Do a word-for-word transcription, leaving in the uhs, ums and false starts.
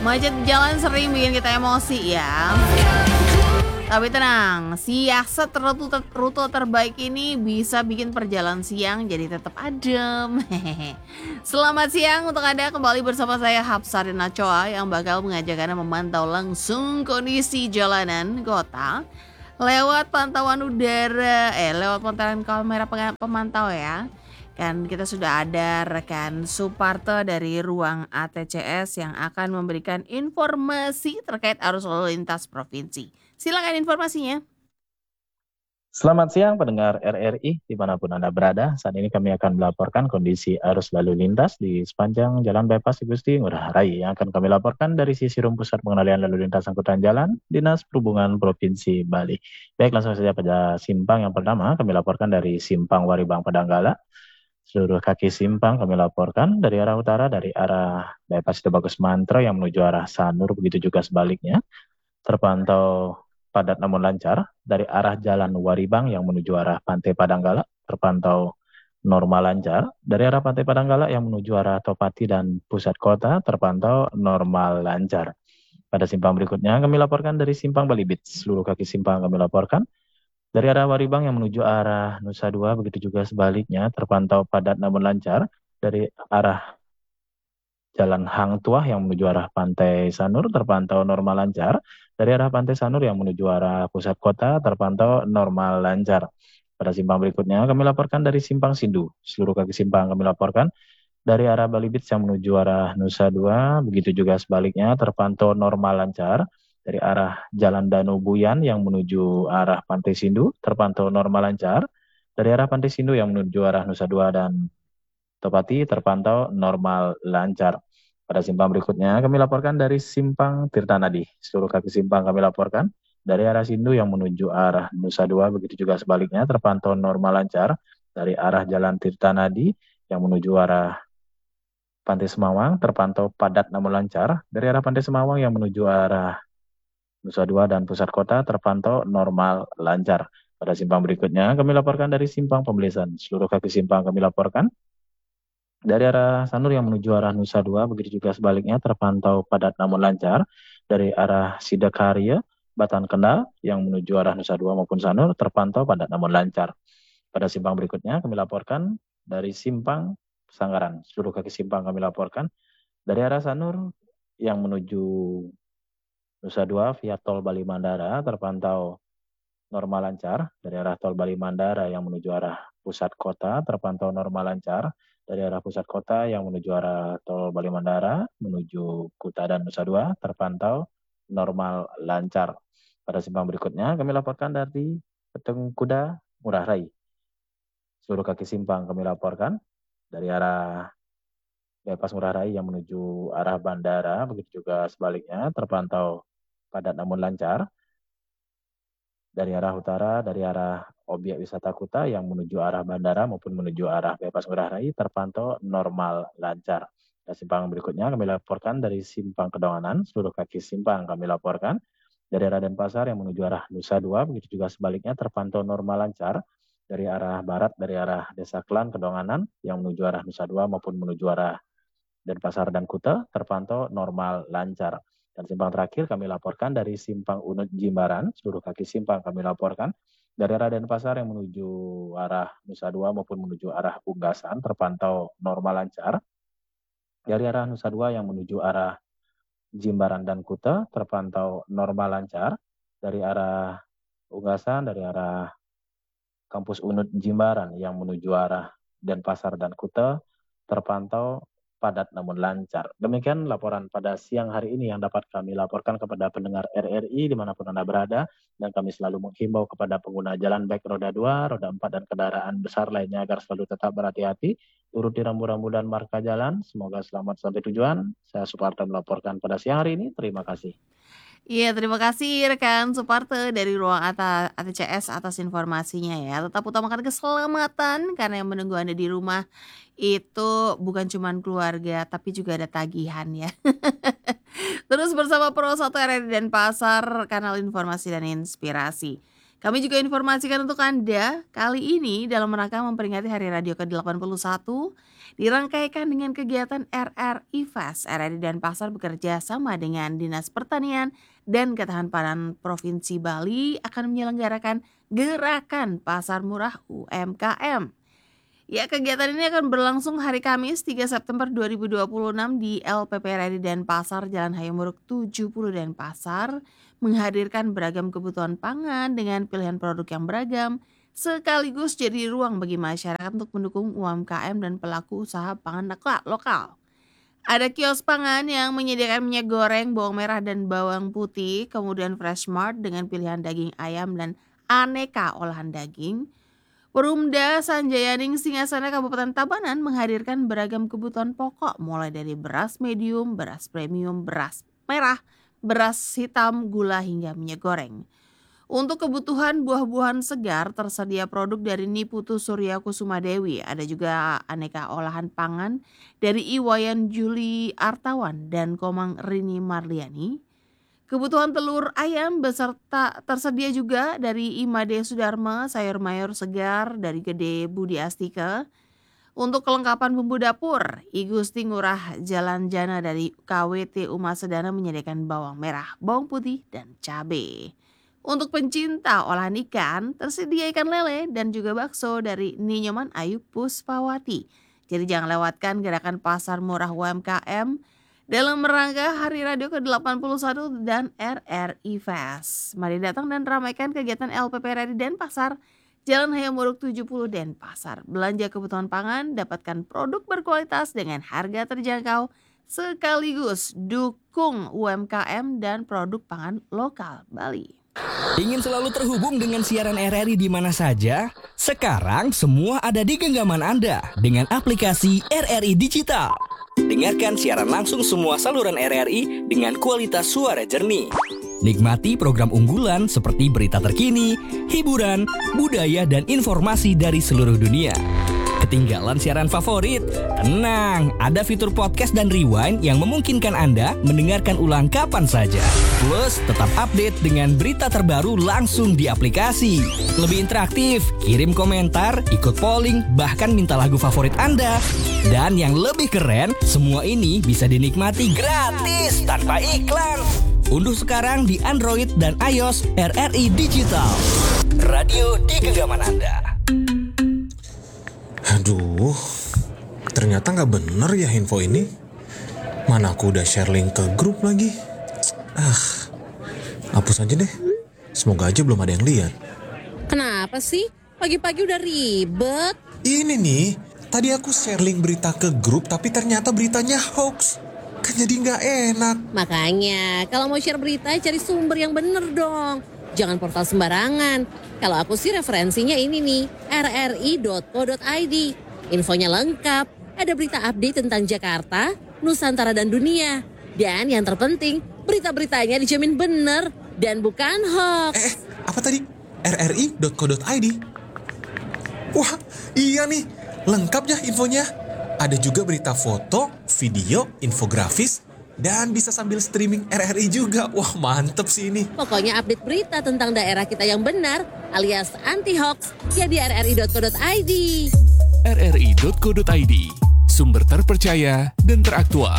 Macet jalan sering bikin kita emosi ya. Tapi tenang, siasat rute, rute terbaik ini bisa bikin perjalanan siang jadi tetap adem. Hehehe. Selamat siang untuk Anda, kembali bersama saya Hapsari Nacoa yang bakal mengajak Anda memantau langsung kondisi jalanan kota lewat pantauan udara, eh lewat pantauan kamera penga- pemantau ya. Kan kita sudah ada rekan Suparto dari ruang A T C S yang akan memberikan informasi terkait arus lalu lintas provinsi. Silakan informasinya. Selamat siang pendengar R R I dimanapun Anda berada. Saat ini kami akan melaporkan kondisi arus lalu lintas di sepanjang Jalan Bypass Igusti Ngurah Rai yang akan kami laporkan dari sisi Rum Pusat Pengendalian Lalu Lintas Angkutan Jalan Dinas Perhubungan Provinsi Bali. Baik, langsung saja pada simpang yang pertama kami laporkan dari Simpang Waribang Padanggala. Seluruh kaki simpang kami laporkan dari arah utara, dari arah Bypass Itu Bagus Mantro yang menuju arah Sanur, begitu juga sebaliknya. Terpantau padat namun lancar. Dari arah Jalan Waribang yang menuju arah Pantai Padanggala terpantau normal lancar. Dari arah Pantai Padanggala yang menuju arah Topati dan pusat kota terpantau normal lancar. Pada simpang berikutnya kami laporkan dari simpang Balibit. Seluruh kaki simpang kami laporkan dari arah Waribang yang menuju arah Nusa Dua, begitu juga sebaliknya terpantau padat namun lancar. Dari arah Jalan Hang Tuah yang menuju arah Pantai Sanur terpantau normal lancar. Dari arah Pantai Sanur yang menuju arah pusat kota terpantau normal lancar. Pada simpang berikutnya kami laporkan dari simpang Sindu. Seluruh kaki simpang kami laporkan dari arah Balibit yang menuju arah Nusa Dua, begitu juga sebaliknya terpantau normal lancar. Dari arah Jalan Danau Buyan yang menuju arah Pantai Sindu terpantau normal lancar. Dari arah Pantai Sindu yang menuju arah Nusa Dua dan Topati terpantau normal lancar. Pada simpang berikutnya kami laporkan dari simpang Tirtanadi. Seluruh kaki simpang kami laporkan dari arah Sindu yang menuju arah Nusa Dua, begitu juga sebaliknya terpantau normal lancar. Dari arah Jalan Tirtanadi yang menuju arah Pantai Semawang terpantau padat namun lancar. Dari arah Pantai Semawang yang menuju arah Nusa Dua dan pusat kota terpantau normal lancar. Pada simpang berikutnya kami laporkan dari simpang Pembelisan. Seluruh kaki simpang kami laporkan dari arah Sanur yang menuju arah Nusa Dua, begitu juga sebaliknya terpantau padat namun lancar. Dari arah Sidakarya, Batan Kendal yang menuju arah Nusa Dua maupun Sanur terpantau padat namun lancar. Pada simpang berikutnya kami laporkan dari simpang Sanggaran. Seluruh kaki simpang kami laporkan dari arah Sanur yang menuju Nusa Dua via tol Bali Mandara terpantau normal lancar. Dari arah tol Bali Mandara yang menuju arah pusat kota terpantau normal lancar. Dari arah pusat kota yang menuju arah tol Bali Mandara menuju Kuta dan Nusa Dua terpantau normal lancar. Pada simpang berikutnya kami laporkan dari Petung Kuda Ngurah Rai. Seluruh kaki simpang kami laporkan dari arah Bypass Ngurah Rai yang menuju arah bandara, begitu juga sebaliknya terpantau padat namun lancar. Dari arah utara, dari arah objek wisata Kuta yang menuju arah bandara maupun menuju arah Bypass Ngurah Rai terpantau normal lancar. Dan simpang berikutnya kami laporkan dari simpang Kedonganan, seluruh kaki simpang kami laporkan dari arah Denpasar yang menuju arah Nusa Dua, begitu juga sebaliknya terpantau normal lancar. Dari arah barat, dari arah Desa Klan, Kedonganan yang menuju arah Nusa Dua maupun menuju arah Denpasar dan Kuta terpantau normal lancar. Dan simpang terakhir kami laporkan dari simpang Unut Jimbaran, seluruh kaki simpang kami laporkan dari arah Denpasar yang menuju arah Nusa Dua maupun menuju arah Unggasan terpantau normal lancar. Dari arah Nusa Dua yang menuju arah Jimbaran dan Kuta terpantau normal lancar. Dari arah Unggasan, dari arah kampus Unut Jimbaran yang menuju arah Denpasar dan Kuta terpantau padat namun lancar. Demikian laporan pada siang hari ini yang dapat kami laporkan kepada pendengar R R I dimanapun Anda berada, dan kami selalu menghimbau kepada pengguna jalan baik roda dua, roda empat, dan kendaraan besar lainnya agar selalu tetap berhati-hati, turuti rambu-rambu dan marka jalan. Semoga selamat sampai tujuan. Saya Suparto melaporkan pada siang hari ini. Terima kasih. Iya, terima kasih rekan Suparto dari ruang A T C S atas informasinya ya. Tetap utamakan keselamatan karena yang menunggu Anda di rumah itu bukan cuma keluarga tapi juga ada tagihan ya. Terus bersama Pro satu R R I Denpasar, kanal informasi dan inspirasi. Kami juga informasikan untuk Anda, kali ini dalam rangka memperingati Hari Radio ke delapan puluh satu, dirangkaikan dengan kegiatan R R I Fest. R R I Denpasar bekerja sama dengan Dinas Pertanian dan Ketahanan Pangan Provinsi Bali akan menyelenggarakan Gerakan Pasar Murah U M K M. Ya, kegiatan ini akan berlangsung hari Kamis tiga September dua ribu dua puluh enam di L P P R R I Denpasar, Jalan Hayamuruk tujuh puluh Denpasar, menghadirkan beragam kebutuhan pangan dengan pilihan produk yang beragam, sekaligus jadi ruang bagi masyarakat untuk mendukung U M K M dan pelaku usaha pangan lokal. Ada kios pangan yang menyediakan minyak goreng, bawang merah dan bawang putih, kemudian Fresh Mart dengan pilihan daging ayam dan aneka olahan daging. Perumda Sanjayaning Singasana Kabupaten Tabanan menghadirkan beragam kebutuhan pokok mulai dari beras medium, beras premium, beras merah, beras hitam, gula hingga minyak goreng. Untuk kebutuhan buah-buahan segar tersedia produk dari Niputu Surya Kusuma Dewi. Ada juga aneka olahan pangan dari Iwayan Juli Artawan dan Komang Rini Marliani. Kebutuhan telur ayam beserta tersedia juga dari Imade Sudarma, sayur mayur segar dari Gede Budi Astika. Untuk kelengkapan bumbu dapur, I Gusti Ngurah Jalan Jana dari K W T Uma Sedana menyediakan bawang merah, bawang putih, dan cabai. Untuk pencinta olahan ikan, tersedia ikan lele dan juga bakso dari Ninyoman Ayu Puspawati. Jadi jangan lewatkan Gerakan Pasar Murah U M K M dalam rangka Hari Radio ke delapan puluh satu dan R R I Fest. Mari datang dan ramaikan kegiatan L P P R R I Denpasar, Jalan Hayamuruk tujuh puluh Denpasar. Belanja kebutuhan pangan, dapatkan produk berkualitas dengan harga terjangkau, sekaligus dukung U M K M dan produk pangan lokal Bali. Ingin selalu terhubung dengan siaran R R I di mana saja? Sekarang semua ada di genggaman Anda dengan aplikasi R R I Digital. Dengarkan siaran langsung semua saluran R R I dengan kualitas suara jernih. Nikmati program unggulan seperti berita terkini, hiburan, budaya, dan informasi dari seluruh dunia. Ketinggalan siaran favorit? Tenang, ada fitur podcast dan rewind yang memungkinkan Anda mendengarkan ulang kapan saja. Plus, tetap update dengan berita terbaru langsung di aplikasi. Lebih interaktif, kirim komentar, ikut polling, bahkan minta lagu favorit Anda. Dan yang lebih keren, semua ini bisa dinikmati gratis tanpa iklan. Unduh sekarang di Android dan iOS R R I Digital. Radio di genggaman Anda. Aduh, ternyata gak bener ya info ini. Mana aku udah share link ke grup lagi. Ah, hapus aja deh. Semoga aja belum ada yang lihat. Kenapa sih? Pagi-pagi udah ribet. Ini nih, tadi aku share link berita ke grup tapi ternyata beritanya hoax. Kan jadi gak enak. Makanya, kalau mau share berita cari sumber yang bener dong. Jangan portal sembarangan. Kalau aku sih referensinya ini nih, r r i dot co dot i d. Infonya lengkap, ada berita update tentang Jakarta, Nusantara dan dunia. Dan yang terpenting, berita-beritanya dijamin bener dan bukan hoax. Eh, apa tadi? r r i dot co dot i d. Wah, iya nih, lengkap ya infonya. Ada juga berita foto, video, infografis, dan bisa sambil streaming R R I juga. Wah, mantep sih ini. Pokoknya update berita tentang daerah kita yang benar alias anti-hoax ya di r r i dot co dot i d. r r i dot co dot i d, sumber terpercaya dan teraktual.